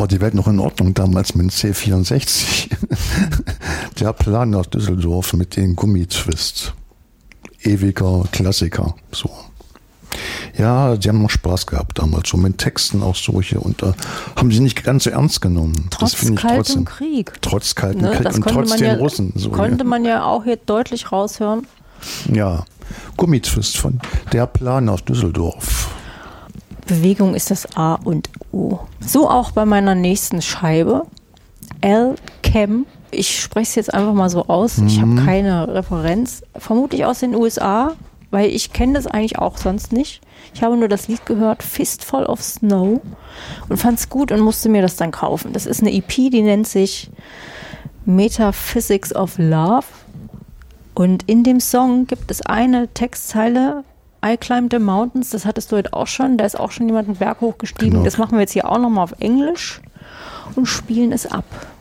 war die Welt noch in Ordnung damals mit dem C64. Der Plan nach Düsseldorf mit den Gummitwist. Ewiger Klassiker. So. Ja, die haben noch Spaß gehabt damals, so mit Texten auch solche. Und da haben sie nicht ganz so ernst genommen. Trotz Kaltem Krieg. Trotz Kaltem Krieg und trotz den Russen. So, konnte man ja auch hier deutlich raushören. Ja, Gummitwist von Der Plan aus Düsseldorf. Bewegung ist das A und O. So auch bei meiner nächsten Scheibe. L-Chem. Ich spreche es jetzt einfach mal so aus. Ich habe keine Referenz. Vermutlich aus den USA, weil ich kenne das eigentlich auch sonst nicht. Ich habe nur das Lied gehört, Fistful of Snow, und fand es gut und musste mir das dann kaufen. Das ist eine EP, die nennt sich Metaphysics of Love. Und in dem Song gibt es eine Textzeile, I climbed the mountains, das hattest du heute auch schon, da ist auch schon jemand einen Berg hochgestiegen. Genau. Das machen wir jetzt hier auch nochmal auf Englisch und spielen es ab.